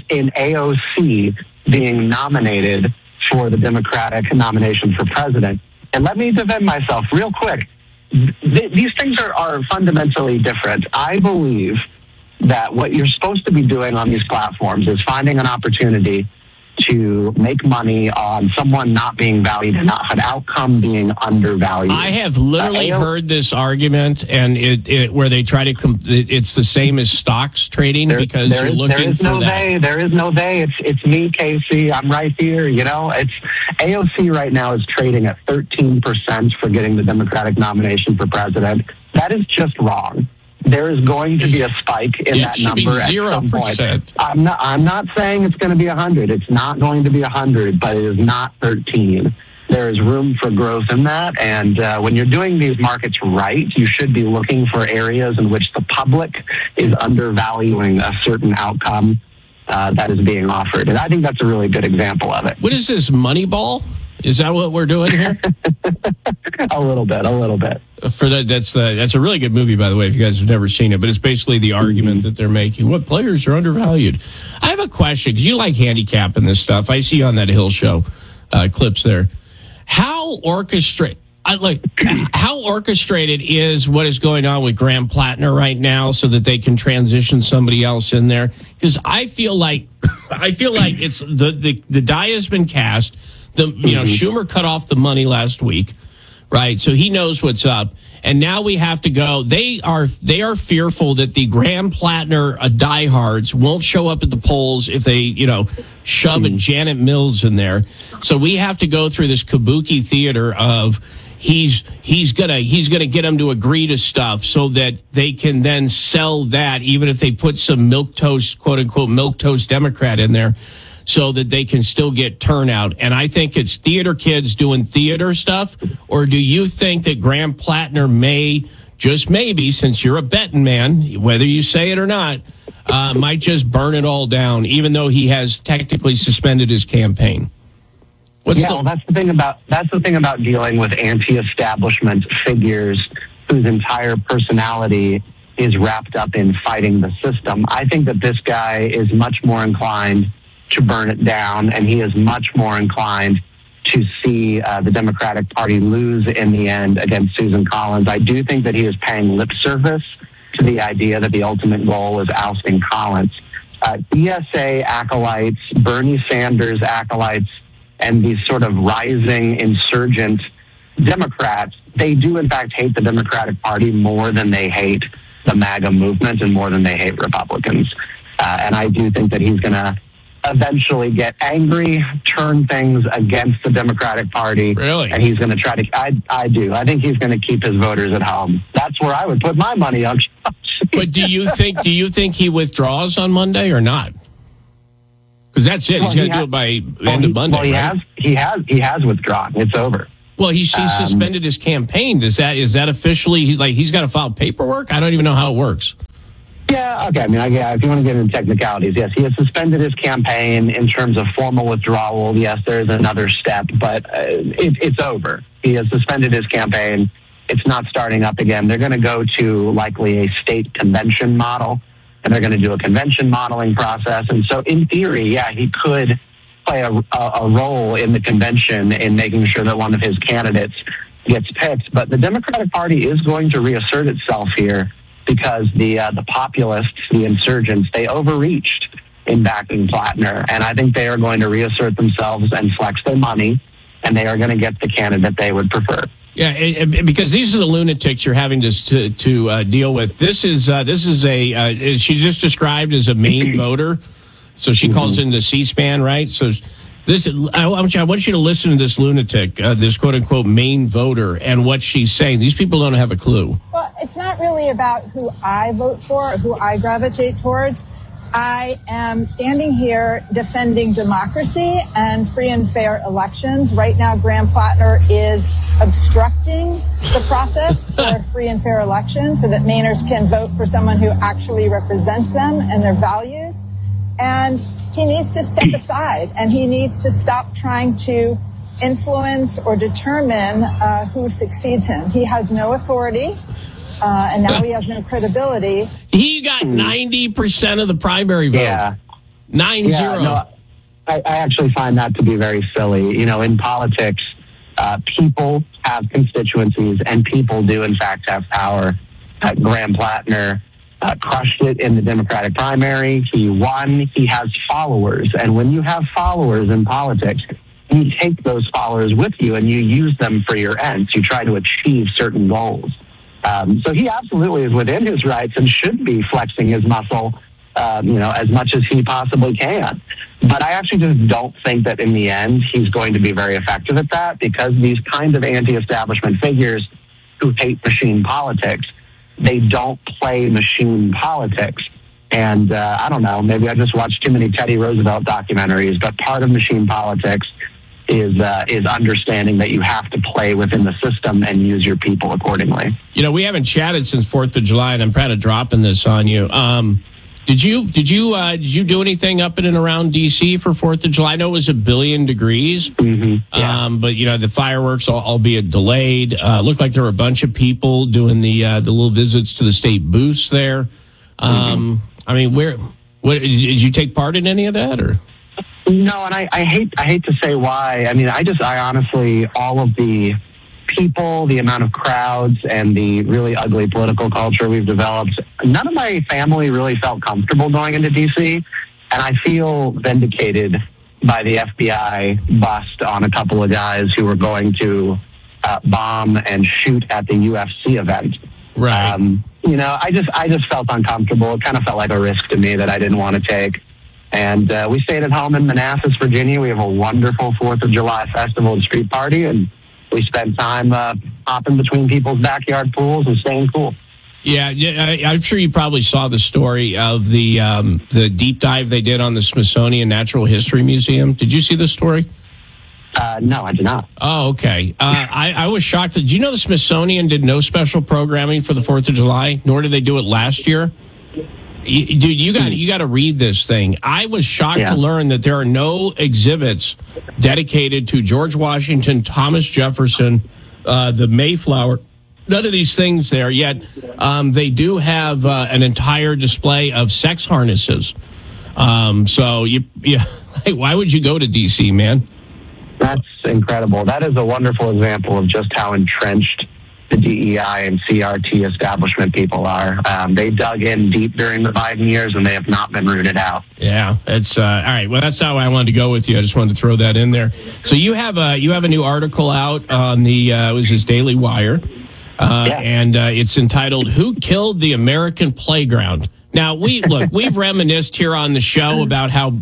AOC being nominated for the Democratic nomination for president. And let me defend myself real quick. These things are fundamentally different. I believe that what you're supposed to be doing on these platforms is finding an opportunity to make money on someone not being valued enough, an outcome being undervalued. I have literally heard this argument, and it where they try to it's the same as stocks trading because you're looking for that. There is no they. It's me, Casey. I'm right here. You know, it's AOC right now is trading at 13% for getting the Democratic nomination for president. That is just wrong. There is going to be a spike in that number at some point. I'm not saying it's going to be 100. It's not going to be 100, but it is not 13. There is room for growth in that. And when you're doing these markets right, you should be looking for areas in which the public is undervaluing a certain outcome that is being offered. And I think that's a really good example of it. What is this, Moneyball? Is that what we're doing here? A little bit. For that's a really good movie, by the way, if you guys have never seen it. But it's basically the argument that they're making. What players are undervalued? I have a question, because you like handicapping this stuff. I see on that Hill show clips there. How orchestrated is what is going on with Graham Plattner right now so that they can transition somebody else in there? Because I feel like it's the die has been cast. Schumer cut off the money last week, right? So he knows what's up. And now we have to go. They are fearful that the Graham Plattner diehards won't show up at the polls if they, shove a Janet Mills in there. So we have to go through this kabuki theater of he's gonna get them to agree to stuff so that they can then sell that, even if they put some milquetoast, quote unquote, milquetoast Democrat in there, so that they can still get turnout. And I think it's theater kids doing theater stuff. Or do you think that Graham Plattner may, just maybe, since you're a betting man, whether you say it or not, might just burn it all down, even though he has technically suspended his campaign? That's the thing about dealing with anti-establishment figures whose entire personality is wrapped up in fighting the system. I think that this guy is much more inclined to burn it down, and he is much more inclined to see the Democratic Party lose in the end against Susan Collins. I do think that he is paying lip service to the idea that the ultimate goal is ousting Collins. ESA acolytes, Bernie Sanders acolytes, and these sort of rising insurgent Democrats, they do in fact hate the Democratic Party more than they hate the MAGA movement and more than they hate Republicans. And I do think that he's going to eventually get angry, turn things against the Democratic Party. Really? And he's going to try to, I do. I think he's going to keep his voters at home. That's where I would put my money on. But do you think he withdraws on Monday or not? Because that's it. He's got to do it by end of Monday. Well, he has withdrawn. It's over. Well, he suspended his campaign. Is that officially? He's got to file paperwork. I don't even know how it works. Yeah, okay. I mean, if you want to get into technicalities, yes, he has suspended his campaign in terms of formal withdrawal. Yes, there's another step, but it's over. He has suspended his campaign. It's not starting up again. They're going to go to likely a state convention model, and they're going to do a convention modeling process. And so, in theory, yeah, he could play a role in the convention in making sure that one of his candidates gets picked. But the Democratic Party is going to reassert itself here, because the populists, the insurgents, they overreached in backing Plattner. And I think they are going to reassert themselves and flex their money, and they are going to get the candidate they would prefer. Yeah, because these are the lunatics you're having to deal with. This is she just described as a Maine voter. So she calls in the C-SPAN, right? So I want you to listen to this lunatic, this quote-unquote Maine voter, and what she's saying. These people don't have a clue. Well, it's not really about who I vote for or who I gravitate towards. I am standing here defending democracy and free and fair elections. Right now, Graham Plattner is obstructing the process for free and fair elections so that Mainers can vote for someone who actually represents them and their values. And he needs to step aside, and he needs to stop trying to influence or determine who succeeds him. He has no authority, and now he has no credibility. He got 90% of the primary vote. Yeah. 9-0. Yeah, no, I actually find that to be very silly. You know, in politics, people have constituencies, and people do, in fact, have power. Graham Plattner crushed it in the Democratic primary. He won. He has followers. And when you have followers in politics, you take those followers with you and you use them for your ends. You try to achieve certain goals. So he absolutely is within his rights and should be flexing his muscle, as much as he possibly can. But I actually just don't think that in the end he's going to be very effective at that, because these kind of anti-establishment figures who hate machine politics, they don't play machine politics. And I don't know, maybe I just watched too many Teddy Roosevelt documentaries, but part of machine politics is understanding that you have to play within the system and use your people accordingly. You know, we haven't chatted since 4th of July, and I'm kind of dropping this on you. Did you do anything up in and around D.C. for 4th of July? I know it was 1 billion degrees, but the fireworks, albeit delayed, looked like there were a bunch of people doing the little visits to the state booths there. I mean, what did you take part in any of that, or? No, and I hate to say why. I mean, I honestly, all of the people, the amount of crowds, and the really ugly political culture we've developed, none of my family really felt comfortable going into D.C., and I feel vindicated by the FBI bust on a couple of guys who were going to bomb and shoot at the UFC event. Right. I just felt uncomfortable. It kind of felt like a risk to me that I didn't want to take. And we stayed at home in Manassas, Virginia. We have a wonderful 4th of July festival and street party, and we spent time hopping between people's backyard pools and staying cool. Yeah, I'm sure you probably saw the story of the deep dive they did on the Smithsonian Natural History Museum. Did you see the story? No, I did not. Oh, okay. I was shocked. Did you know the Smithsonian did no special programming for the 4th of July, nor did they do it last year? Dude, you got to read this thing. I was shocked to learn that there are no exhibits dedicated to George Washington, Thomas Jefferson, the Mayflower, none of these things there. Yet they do have an entire display of sex harnesses. So why would you go to D.C., man? That's incredible. That is a wonderful example of just how entrenched the DEI and CRT establishment people are. They dug in deep during the Biden years, and they have not been rooted out. Yeah, it's all right. Well, that's how I wanted to go with you. I just wanted to throw that in there. So you have a new article out on the it was his Daily Wire, and it's entitled "Who Killed the American Playground?" Now we've reminisced here on the show about how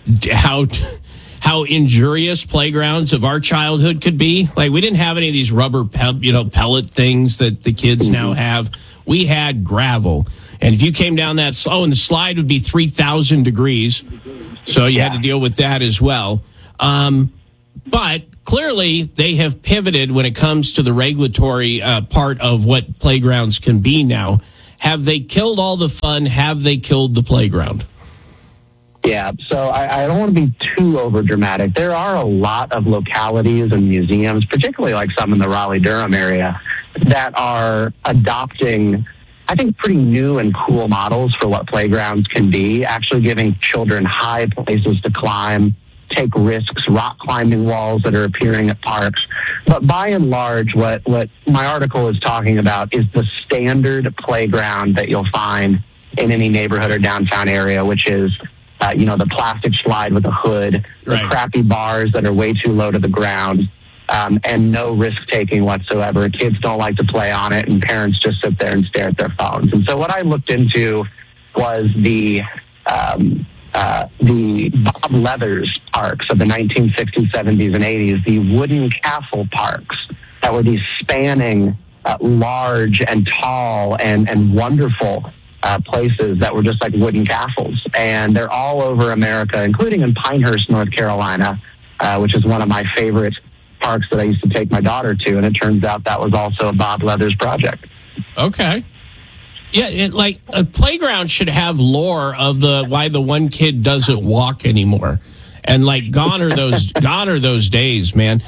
injurious playgrounds of our childhood could be. Like, we didn't have any of these rubber pellet things that the kids now have. We had gravel. And if you came down that and the slide would be 3,000 degrees. So you had to deal with that as well. But clearly they have pivoted when it comes to the regulatory part of what playgrounds can be now. Have they killed all the fun? Have they killed the playground? Yeah, so I don't want to be too overdramatic. There are a lot of localities and museums, particularly like some in the Raleigh-Durham area, that are adopting, I think, pretty new and cool models for what playgrounds can be, actually giving children high places to climb, take risks, rock climbing walls that are appearing at parks. But by and large, what my article is talking about is the standard playground that you'll find in any neighborhood or downtown area, which is the plastic slide with a hood, the crappy bars that are way too low to the ground, and no risk-taking whatsoever. Kids don't like to play on it, and parents just sit there and stare at their phones. And so what I looked into was the Bob Leathers parks of the 1960s, 70s, and 80s, the wooden castle parks that were these spanning, large and tall and wonderful places that were just like wooden castles. And they're all over America, including in Pinehurst, North Carolina, which is one of my favorite parks that I used to take my daughter to. And it turns out that was also a Bob Leathers project. Okay. Yeah, a playground should have lore of why the one kid doesn't walk anymore. And gone are those days, man.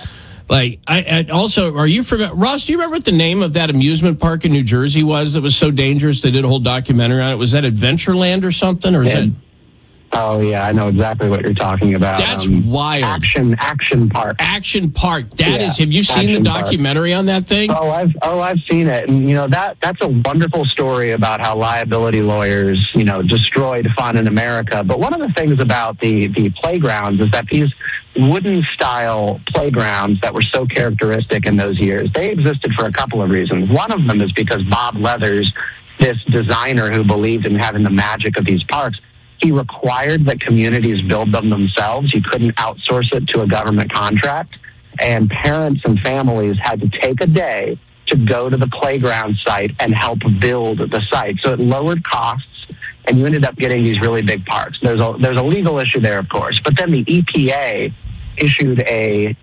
I also, are you familiar, Ross, do you remember what the name of that amusement park in New Jersey was that was so dangerous they did a whole documentary on it? Was that Adventureland or something? Or is that? Oh, yeah, I know exactly what you're talking about. That's wild. Action Park. Action Park. Have you seen the documentary on that thing? I've seen it. And, that's a wonderful story about how liability lawyers, destroyed fun in America. But one of the things about the playgrounds is that these wooden-style playgrounds that were so characteristic in those years, they existed for a couple of reasons. One of them is because Bob Leathers, this designer who believed in having the magic of these parks, he required that communities build them themselves. You couldn't outsource it to a government contract. And parents and families had to take a day to go to the playground site and help build the site. So it lowered costs, and you ended up getting these really big parks. There's a legal issue there, of course. But then the EPA issued a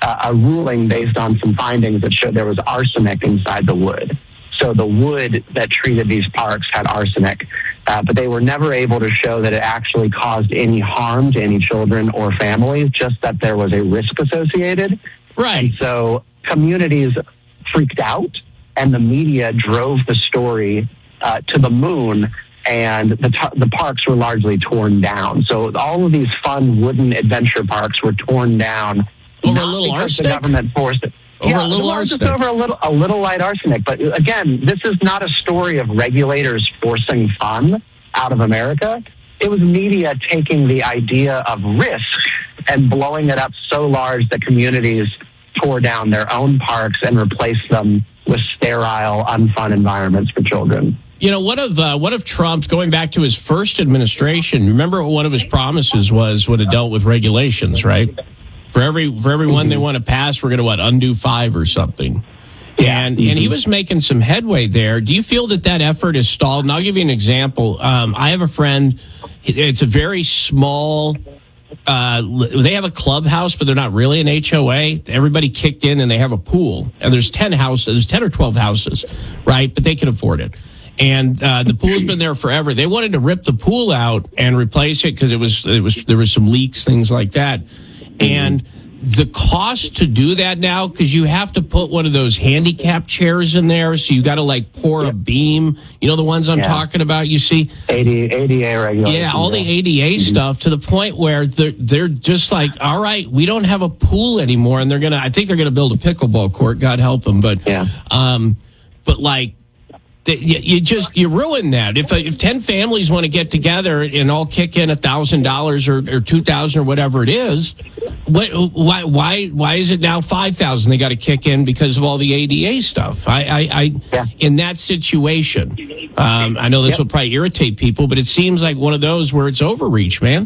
ruling based on some findings that showed there was arsenic inside the wood. So the wood that treated these parks had arsenic, but they were never able to show that it actually caused any harm to any children or families, just that there was a risk associated. Right. And so communities freaked out, and the media drove the story to the moon, and the parks were largely torn down. So all of these fun wooden adventure parks were torn down. Over a little arsenic? The government forced it. Over a little arsenic. Just over a little light arsenic. But again, this is not a story of regulators forcing fun out of America. It was media taking the idea of risk and blowing it up so large that communities tore down their own parks and replaced them with sterile, unfun environments for children. What of Trump, going back to his first administration, remember one of his promises was when it dealt with regulations, right? For every one they want to pass, we're going to undo 5 or something. And he was making some headway there. Do you feel that effort is stalled? And I'll give you an example. I have a friend. It's a very small. They have a clubhouse, but they're not really an HOA. Everybody kicked in, and they have a pool. And there's 10 houses. There's 10 or 12 houses, right? But they can afford it. And the pool's been there forever. They wanted to rip the pool out and replace it because there was some leaks, things like that. And the cost to do that now, because you have to put one of those handicap chairs in there, so you got to like pour a beam. You know the ones I'm talking about. You see, ADA regulations. Yeah, all the ADA stuff, to the point where they're just like, all right, we don't have a pool anymore, and I think they're gonna build a pickleball court. God help them, but like. You ruin that. If 10 families want to get together and all kick in $1,000 or $2,000 or whatever it is, why is it now $5,000 they got to kick in because of all the ADA stuff? In that situation, I know this will probably irritate people, but it seems like one of those where it's overreach, man.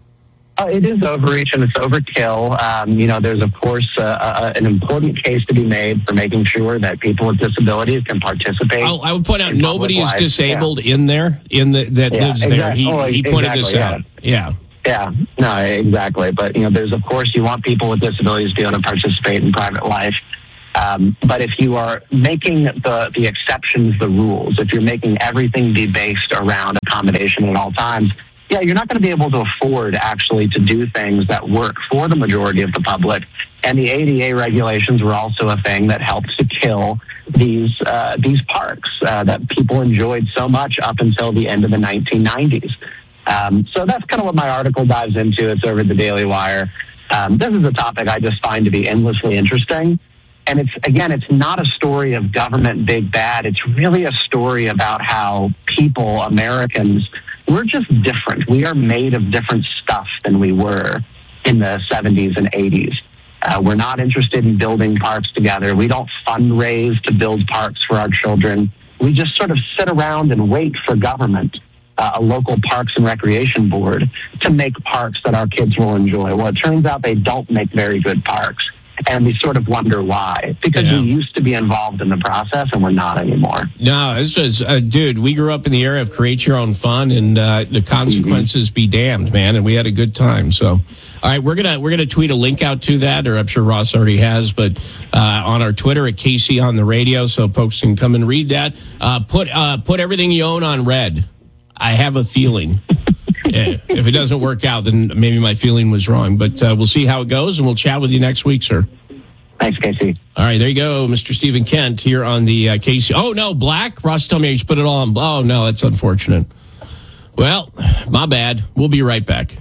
It is overreach and it's overkill. There's, of course, an important case to be made for making sure that people with disabilities can participate. I would point out nobody is disabled in there, that lives there. He pointed this out. Yeah. Yeah, no, exactly. But, there's, of course, you want people with disabilities to be able to participate in private life. But if you are making the exceptions the rules, if you're making everything be based around accommodation at all times, you're not going to be able to afford actually to do things that work for the majority of the public. And the ADA regulations were also a thing that helped to kill these parks that people enjoyed so much up until the end of the 1990s. So that's kind of what my article dives into. It's over at the Daily Wire. This is a topic I just find to be endlessly interesting. And it's not a story of government big bad. It's really a story about how people, Americans, we're just different. We are made of different stuff than we were in the 70s and 80s. We're not interested in building parks together. We don't fundraise to build parks for our children. We just sort of sit around and wait for government, a local parks and recreation board, to make parks that our kids will enjoy. Well, it turns out they don't make very good parks. And we sort of wonder why. Because we used to be involved in the process, and we're not anymore. No, it's just, dude, we grew up in the era of create your own fun, and the consequences be damned, man. And we had a good time. So, all right, we're gonna tweet a link out to that, or I'm sure Ross already has, but on our Twitter at KC on the radio, so folks can come and read that. Put everything you own on red. I have a feeling. If it doesn't work out, then maybe my feeling was wrong. But we'll see how it goes, and we'll chat with you next week, sir. Thanks, Casey. All right, there you go, Mr. Stephen Kent here on the KC. Oh, no, black? Ross told me you should put it all on. Oh, no, that's unfortunate. Well, my bad. We'll be right back.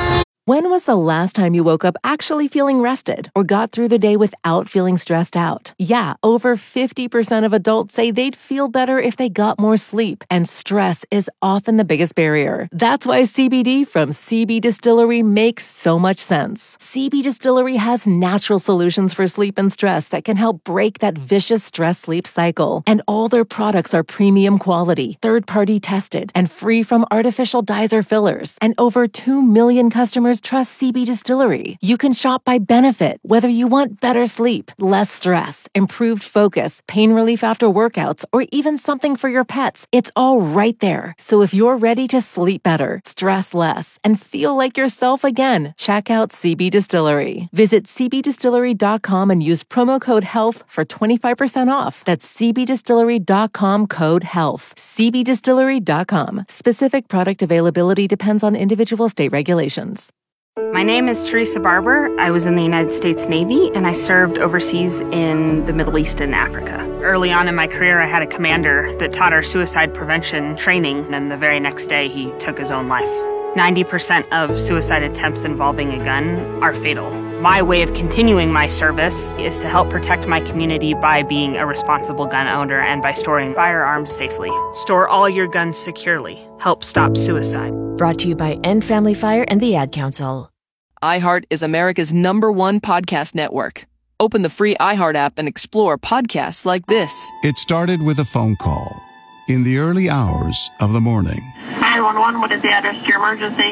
When was the last time you woke up actually feeling rested or got through the day without feeling stressed out? Yeah, over 50% of adults say they'd feel better if they got more sleep, and stress is often the biggest barrier. That's why CBD from CB Distillery makes so much sense. CB Distillery has natural solutions for sleep and stress that can help break that vicious stress-sleep cycle. And all their products are premium quality, third-party tested, and free from artificial dyes or fillers. And over 2 million customers trust CB Distillery. You can shop by benefit, whether you want better sleep, less stress, improved focus, pain relief after workouts, or even something for your pets. It's all right there. So if you're ready to sleep better, stress less, and feel like yourself again, check out CB Distillery. Visit cbdistillery.com and use promo code HEALTH for 25% off. That's cbdistillery.com, code HEALTH. cbdistillery.com. Specific product availability depends on individual state regulations. My name is Teresa Barber. I was in the United States Navy, and I served overseas in the Middle East and Africa. Early on in my career, I had a commander that taught our suicide prevention training, and the very next day, he took his own life. 90% of suicide attempts involving a gun are fatal. My way of continuing my service is to help protect my community by being a responsible gun owner and by storing firearms safely. Store all your guns securely. Help stop suicide. Brought to you by End Family Fire and the Ad Council. iHeart is America's #1 podcast network. Open the free iHeart app and explore podcasts like this. It started with a phone call in the early hours of the morning. 911, what is the address to your emergency?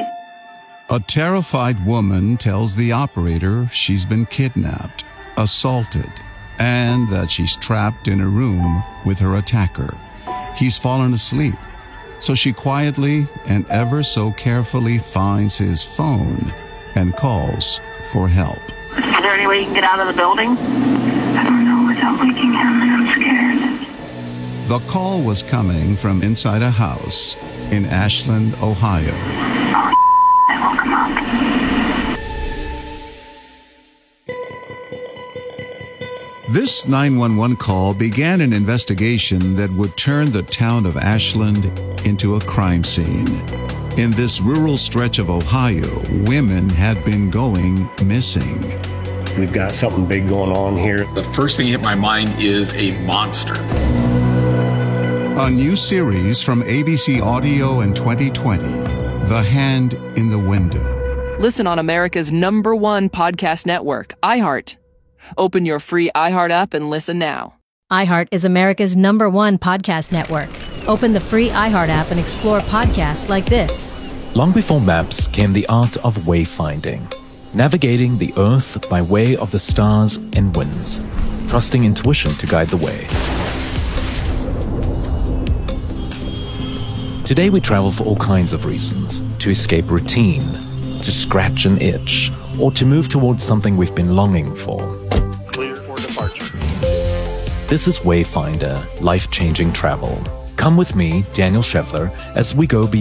A terrified woman tells the operator she's been kidnapped, assaulted, and that she's trapped in a room with her attacker. He's fallen asleep, so she quietly and ever so carefully finds his phone and calls for help. Is there any way you can get out of the building? I don't know without waking him, and I'm scared. The call was coming from inside a house in Ashland, Ohio. I will come up. This 911 call began an investigation that would turn the town of Ashland into a crime scene. In this rural stretch of Ohio, women had been going missing. We've got something big going on here. The first thing that hit my mind is a monster. A new series from ABC Audio in 2020, The Hand in the Window. Listen on America's #1 podcast network, iHeart. Open your free iHeart app and listen now. iHeart is America's #1 podcast network. Open the free iHeart app and explore podcasts like this. Long before maps came the art of wayfinding, navigating the earth by way of the stars and winds, trusting intuition to guide the way. Today we travel for all kinds of reasons: to escape routine, to scratch an itch, or to move towards something we've been longing for. Clear for departure. This is Wayfinder, life-changing travel. Come with me, Daniel Scheffler, as we go beyond